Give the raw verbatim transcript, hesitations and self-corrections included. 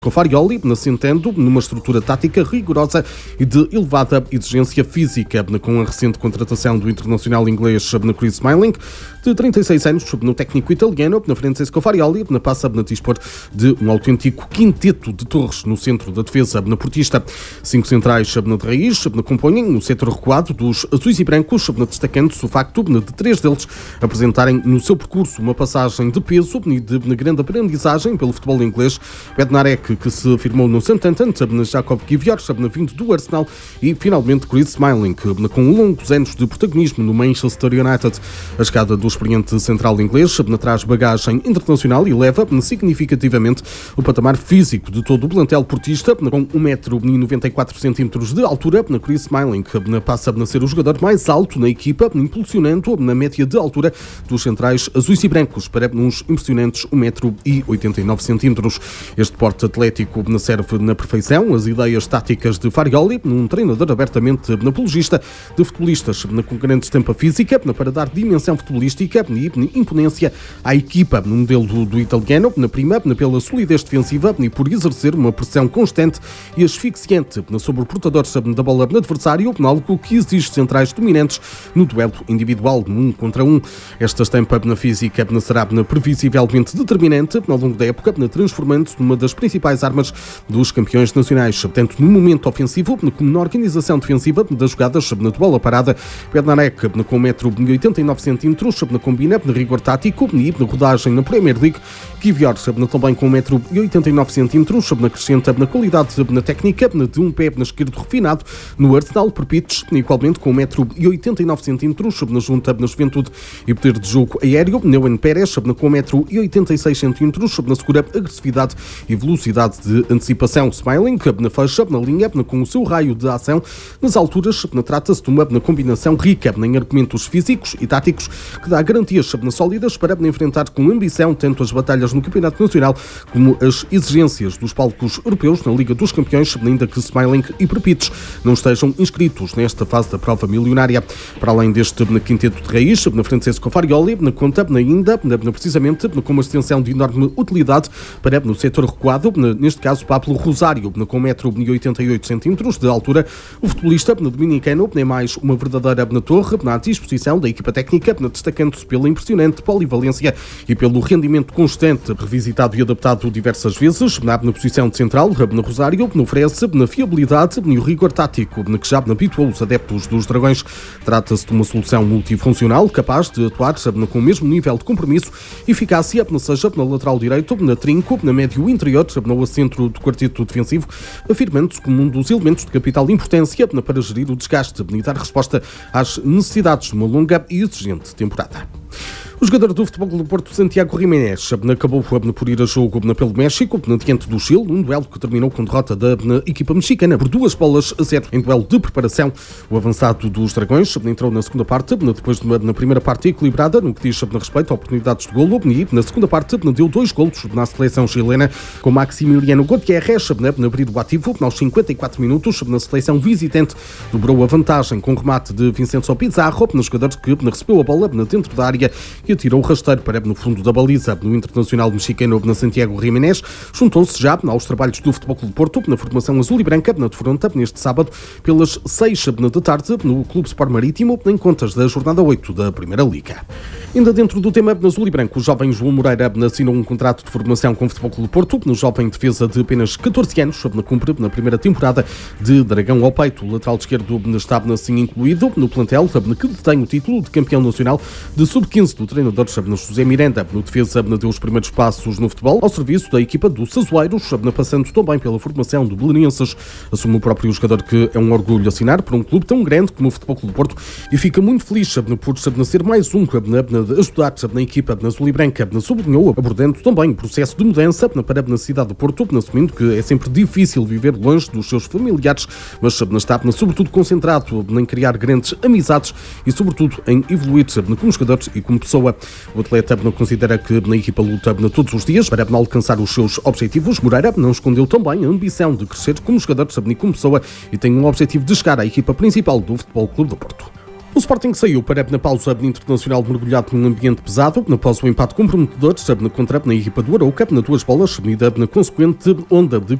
com Farioli, assentando numa estrutura tática rigorosa e de elevada exigência física, com a recente contratação do internacional inglês Chris Smalling, de trinta e seis anos, no técnico italiano, na Francesco Farioli, na passa a dispor de um autêntico quinteto de torres no centro da defesa na portista. Cinco centrais de raiz compõem o setor recuado dos azuis e brancos, destacando-se o facto de três deles apresentarem no seu percurso uma passagem de peso e de grande aprendizagem pelo futebol inglês. Bednarek, que se firmou no Southampton, Jacob Kivior, vindo do Arsenal, e finalmente Chris Smalling, com longos anos de protagonismo no Manchester United. A chegada do experiente central inglês traz bagagem internacional e leva significativamente o patamar físico de todo o plantel portista, com um metro e noventa e quatro centímetros de altura. Chris Smalling passa a ser o jogador mais alto na equipa, impulsionando na média de altura dos centrais azuis e brancos para uns impressionantes um metro e oitenta e nove centímetros. Este porte atlético serve na perfeição as ideias táticas de Farioli, um treinador abertamente apologista de futebolistas com grande estampa física, para dar dimensão futebolística e imponência à equipa, no modelo do, do italiano, na prima pela solidez defensiva e por exercer uma pressão constante e asfixiante sobre o portador da bola adversário, algo que exige centrais dominantes no duelo individual, um contra um. Esta estampa na física será previsivelmente determinante ao longo da época, transformando-se numa das principais armas dos campeões nacionais, tanto no momento ofensivo como na organização defensiva das jogadas na bola parada. Bednarek, com um metro e oitenta e nove centímetros, combina de rigor tático e na rodagem na Premier League. Kivior, também com um metro e oitenta e nove centímetros, acrescenta na qualidade na técnica de um pé na esquerdo refinado no Arsenal. Perpites, igualmente com um metro e oitenta e nove centímetros, na junta na juventude e poder de jogo aéreo. Neuen Pérez, com um metro e oitenta e seis centímetros, na segura agressividade e velocidade de antecipação. Smalling, na fecha, na linha, com o seu raio de ação nas alturas. Trata-se de uma combinação rica em argumentos físicos e táticos que dá garantias sólidas para enfrentar com ambição tanto as batalhas no Campeonato Nacional como as exigências dos palcos europeus na Liga dos Campeões, ainda que Smalling e Perpites não estejam inscritos nesta fase da prova milionária. Para além deste quinteto de raiz, na Francesco Farioli conta ainda precisamente com uma extensão de enorme utilidade para no setor recuado, neste caso Pablo Rosário, com um metro e oitenta e oito centímetros de altura. O futebolista dominicano é mais uma verdadeira torre na disposição da equipa técnica, destacando-se pela impressionante polivalência e pelo rendimento constante, revisitado e adaptado diversas vezes. Na posição de central, na Rosário oferece na fiabilidade e o rigor tático que já habituou os adeptos dos Dragões. Trata-se de uma solução multifuncional capaz de atuar com o mesmo nível de compromisso e eficácia, seja na lateral direito, na trinco, na médio interior ou no centro do quarteto defensivo, afirmando-se como um dos elementos de capital importância para gerir o desgaste e dar resposta às necessidades de uma longa e exigente temporada. O jogador do Futebol Clube do Porto, Santiago Giménez, acabou por ir a jogo pelo México, diante do Chile, um duelo que terminou com derrota da equipa mexicana por duas bolas a zero em duelo de preparação. O avançado dos Dragões entrou na segunda parte, depois de uma na primeira parte equilibrada, no que diz respeito a oportunidades de golo, e na segunda parte deu dois golos na seleção chilena, com Maximiliano Gutiérrez a abrir o ativo aos cinquenta e quatro minutos. Na seleção visitante dobrou a vantagem com o remate de Vincenzo Pizarro, no jogador que recebeu a bola dentro da área e atirou o rasteiro para no fundo da baliza. No internacional mexicano na Santiago Giménez juntou-se já aos trabalhos do Futebol Clube do Porto na formação azul e branca na defronta neste sábado pelas seis da tarde no Clube Sport Marítimo, em contas da jornada oito da Primeira Liga. Ainda dentro do tema azul e branco, o jovem João Moreira assinou um contrato de formação com o Futebol Clube do Porto, no jovem defesa de apenas catorze anos, na cumpre na primeira temporada de Dragão ao peito. O lateral esquerdo está assim incluído no plantel que detém o título de campeão nacional de sub quinze do treinador José Miranda. No defesa deu os primeiros passos no futebol ao serviço da equipa do Sazoeiros, passando também pela formação do Belenenses. Assume o próprio jogador que é um orgulho assinar por um clube tão grande como o Futebol Clube do Porto e fica muito feliz por ser mais um a ajudar na equipa azul e branca. Sublinhou, abordando também o processo de mudança para a cidade de Porto, assumindo que é sempre difícil viver longe dos seus familiares, mas está sobretudo concentrado em criar grandes amizades e sobretudo em evoluir como jogador e como pessoa. O atleta considera que na equipa luta todos os dias para alcançar os seus objetivos. Moreira não escondeu também a ambição de crescer como jogador e como pessoa e tem um objetivo de chegar à equipa principal do Futebol Clube do Porto. O Sporting saiu para a pausa internacional mergulhado num ambiente pesado, após o empate comprometedor contra a equipa do Arouca, nas duas bolas, na consequente onda de